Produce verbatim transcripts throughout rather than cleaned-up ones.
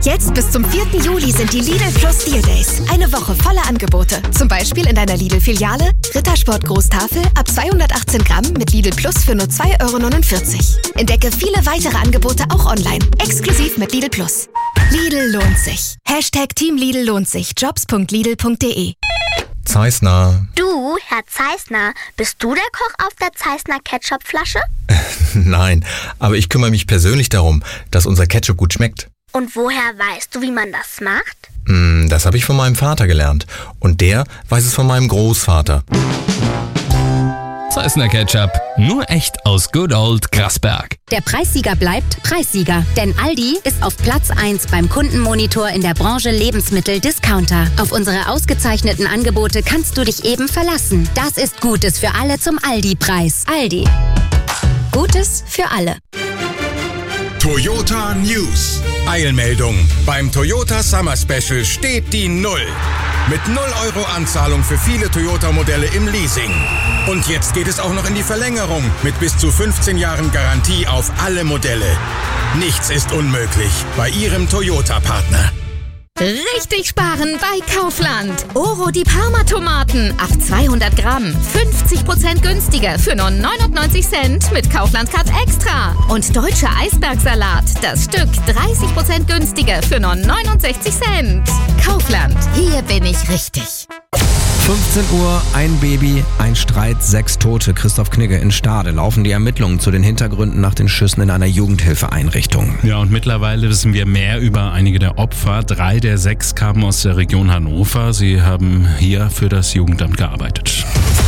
Jetzt bis zum vierten Juli sind die Lidl Plus Deal Days. Eine Woche voller Angebote. Zum Beispiel in deiner Lidl-Filiale Rittersport Großtafel ab zweihundertachtzehn Gramm mit Lidl Plus für nur zwei Euro neunundvierzig. Entdecke viele weitere Angebote auch online. Exklusiv mit Lidl Plus. Lidl lohnt sich. Hashtag Team Lidl lohnt sich. jobs punkt lidl punkt de. Zeissner. Du, Herr Zeissner, bist du der Koch auf der Zeissner Ketchupflasche? Nein, aber ich kümmere mich persönlich darum, dass unser Ketchup gut schmeckt. Und woher weißt du, wie man das macht? Mm, das habe ich von meinem Vater gelernt. Und der weiß es von meinem Großvater. Zeissner Ketchup, nur echt aus Good Old Grasberg. Der Preissieger bleibt Preissieger, denn Aldi ist auf Platz eins beim Kundenmonitor in der Branche Lebensmittel-Discounter. Auf unsere ausgezeichneten Angebote kannst du dich eben verlassen. Das ist Gutes für alle zum Aldi-Preis. Aldi. Gutes für alle. Toyota News. Eilmeldung. Beim Toyota Summer Special steht die Null. Mit null Euro Anzahlung für viele Toyota-Modelle im Leasing. Und jetzt geht es auch noch in die Verlängerung mit bis zu fünfzehn Jahren Garantie auf alle Modelle. Nichts ist unmöglich bei Ihrem Toyota-Partner. Richtig sparen bei Kaufland. Oro die Parma-Tomaten auf zweihundert Gramm. fünfzig Prozent günstiger für nur neunundneunzig Cent mit Kaufland-Card Extra. Und deutscher Eisbergsalat. Das Stück dreißig Prozent günstiger für nur neunundsechzig Cent. Kaufland. Hier bin ich richtig. fünfzehn Uhr, ein Baby, ein Streit, sechs Tote. Christoph Knigge in Stade. Laufen die Ermittlungen zu den Hintergründen nach den Schüssen in einer Jugendhilfeeinrichtung. Ja, und mittlerweile wissen wir mehr über einige der Opfer. Drei der sechs kamen aus der Region Hannover. Sie haben hier für das Jugendamt gearbeitet.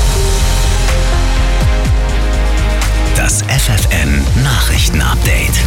Das F F N Nachrichtenupdate.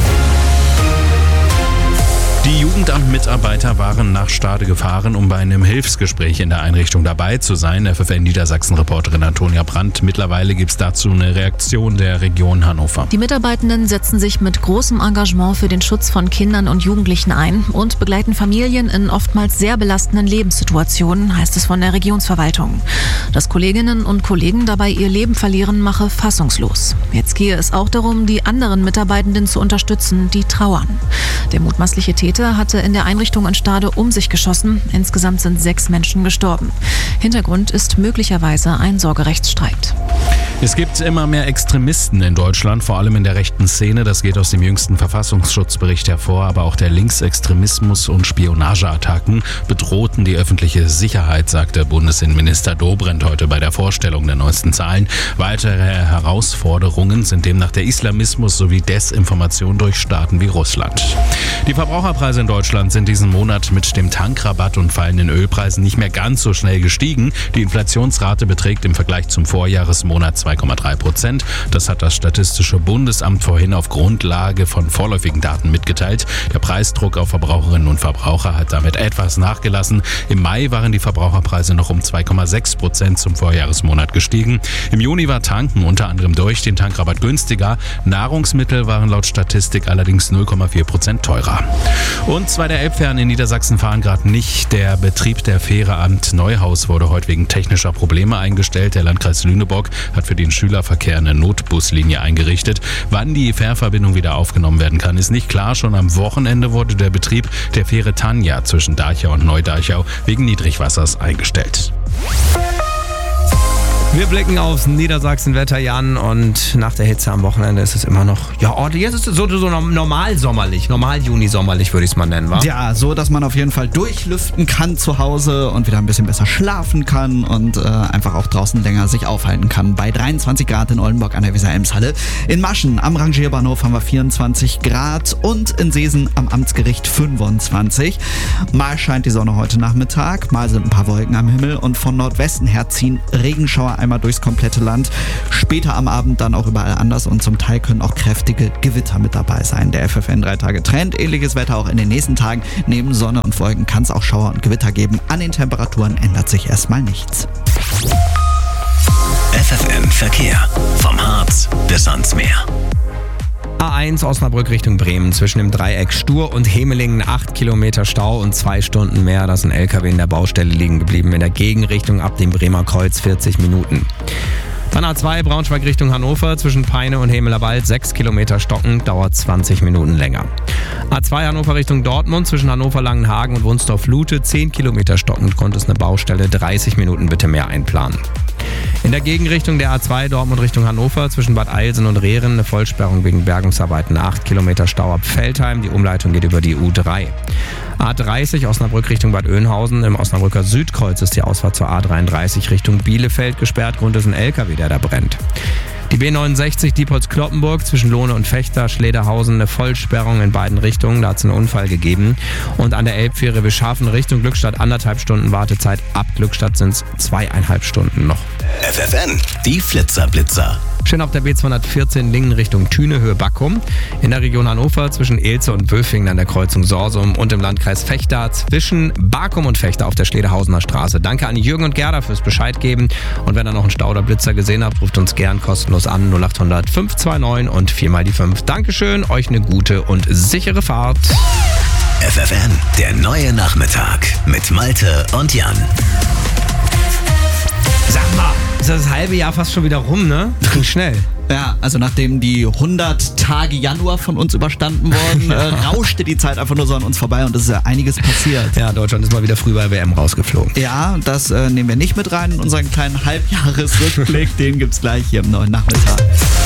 Die Jugendamtmitarbeiter waren nach Stade gefahren, um bei einem Hilfsgespräch in der Einrichtung dabei zu sein. F F N Niedersachsen-Reporterin Antonia Brandt. Mittlerweile gibt es dazu eine Reaktion der Region Hannover. Die Mitarbeitenden setzen sich mit großem Engagement für den Schutz von Kindern und Jugendlichen ein und begleiten Familien in oftmals sehr belastenden Lebenssituationen, heißt es von der Regionsverwaltung. Dass Kolleginnen und Kollegen dabei ihr Leben verlieren, mache fassungslos. Jetzt gehe es auch darum, die anderen Mitarbeitenden zu unterstützen, die trauern. Der mutmaßliche Täter hatte in der Einrichtung in Stade um sich geschossen. Insgesamt sind sechs Menschen gestorben. Hintergrund ist möglicherweise ein Sorgerechtsstreit. Es gibt immer mehr Extremisten in Deutschland, vor allem in der rechten Szene. Das geht aus dem jüngsten Verfassungsschutzbericht hervor. Aber auch der Linksextremismus und Spionageattacken bedrohten die öffentliche Sicherheit, sagte Bundesinnenminister Dobrindt heute bei der Vorstellung der neuesten Zahlen. Weitere Herausforderungen sind demnach der Islamismus sowie Desinformation durch Staaten wie Russland. Die Verbraucherpreise in Deutschland sind diesen Monat mit dem Tankrabatt und fallenden Ölpreisen nicht mehr ganz so schnell gestiegen. Die Inflationsrate beträgt im Vergleich zum Vorjahresmonat zwei Komma drei Prozent. Das hat das Statistische Bundesamt vorhin auf Grundlage von vorläufigen Daten mitgeteilt. Der Preisdruck auf Verbraucherinnen und Verbraucher hat damit etwas nachgelassen. Im Mai waren die Verbraucherpreise noch um zwei Komma sechs Prozent zum Vorjahresmonat gestiegen. Im Juni war Tanken unter anderem durch den Tankrabatt günstiger. Nahrungsmittel waren laut Statistik allerdings null Komma vier Prozent teurer. Und zwei der Elbfähren in Niedersachsen fahren gerade nicht. Der Betrieb der Fähre Amt Neuhaus wurde heute wegen technischer Probleme eingestellt. Der Landkreis Lüneburg hat für den Schülerverkehr eine Notbuslinie eingerichtet. Wann die Fährverbindung wieder aufgenommen werden kann, ist nicht klar. Schon am Wochenende wurde der Betrieb der Fähre Tanja zwischen Dachau und Neu-Dachau wegen Niedrigwassers eingestellt. Wir blicken aufs Niedersachsen-Wetter, Jan, und nach der Hitze am Wochenende ist es immer noch, ja, ordentlich. Jetzt ist es so, so normal sommerlich, normal Juni-sommerlich würde ich es mal nennen, wa? Ja, so, dass man auf jeden Fall durchlüften kann zu Hause und wieder ein bisschen besser schlafen kann und äh, einfach auch draußen länger sich aufhalten kann. Bei dreiundzwanzig Grad in Oldenburg an der Weser-Ems-Halle. In Maschen am Rangierbahnhof haben wir vierundzwanzig Grad und in Seesen am Amtsgericht fünfundzwanzig. Mal scheint die Sonne heute Nachmittag, mal sind ein paar Wolken am Himmel und von Nordwesten her ziehen Regenschauer einmal durchs komplette Land. Später am Abend dann auch überall anders und zum Teil können auch kräftige Gewitter mit dabei sein. Der F F N drei Tage Trend, ähnliches Wetter auch in den nächsten Tagen. Neben Sonne und Wolken kann es auch Schauer und Gewitter geben. An den Temperaturen ändert sich erstmal nichts. F F N Verkehr. Vom Harz bis ans Meer. A eins Osnabrück Richtung Bremen. Zwischen dem Dreieck Stur und Hemelingen acht Kilometer Stau und zwei Stunden mehr. Da ist ein L K W in der Baustelle liegen geblieben. In der Gegenrichtung ab dem Bremer Kreuz vierzig Minuten. Dann A zwei Braunschweig Richtung Hannover zwischen Peine und Hemelerwald sechs Kilometer stockend, dauert zwanzig Minuten länger. A zwei Hannover Richtung Dortmund zwischen Hannover-Langenhagen und Wunsdorf-Lute zehn Kilometer stockend, konnte es eine Baustelle, dreißig Minuten bitte mehr einplanen. In der Gegenrichtung der A zwei Dortmund Richtung Hannover zwischen Bad Eilsen und Rehren eine Vollsperrung wegen Bergungsarbeiten, acht Kilometer Stau ab Veltheim, die Umleitung geht über die U drei. A dreißig Osnabrück Richtung Bad Oeynhausen, im Osnabrücker Südkreuz ist die Ausfahrt zur A dreiunddreißig Richtung Bielefeld gesperrt, Grund ist ein L K W, der da brennt. Die B neunundsechzig Diepholz-Kloppenburg zwischen Lohne und Fechter, Schlederhausen, eine Vollsperrung in beiden Richtungen, da hat es einen Unfall gegeben. Und an der Elbfähre Wischhafen Richtung Glückstadt anderthalb Stunden Wartezeit, ab Glückstadt sind es zweieinhalb Stunden noch. F F N, die Flitzer-Blitzer. Schön auf der B zweihundertvierzehn Lingen Richtung Thüne, Höhe Backum. In der Region Hannover zwischen Elze und Böfingen an der Kreuzung Sorsum und im Landkreis Vechta zwischen Backum und Vechta auf der Schlederhausener Straße. Danke an Jürgen und Gerda fürs Bescheid geben. Und wenn ihr noch einen Stau oder Blitzer gesehen habt, ruft uns gern kostenlos an null acht hundert fünf zwei neun und vier mal die fünf. Dankeschön, euch eine gute und sichere Fahrt. F F N, der neue Nachmittag mit Malte und Jan. Sag mal, ist das halbe Jahr fast schon wieder rum, ne? Ging schnell. Ja, also nachdem die hundert Tage Januar von uns überstanden wurden, äh, rauschte die Zeit einfach nur so an uns vorbei und es ist ja einiges passiert. Ja, Deutschland ist mal wieder früh bei W M rausgeflogen. Ja, das äh, nehmen wir nicht mit rein in unseren kleinen Halbjahresrückblick. Den gibt's gleich hier im neuen Nachmittag.